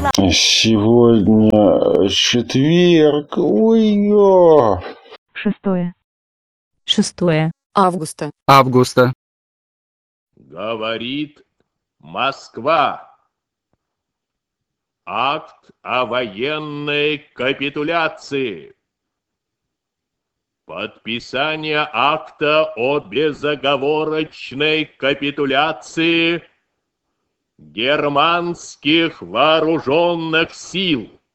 Сегодня четверг. Ой-ё. 6 августа. Говорит Москва. Акт о военной капитуляции. Подписание акта о безоговорочной капитуляции германских вооруженных сил.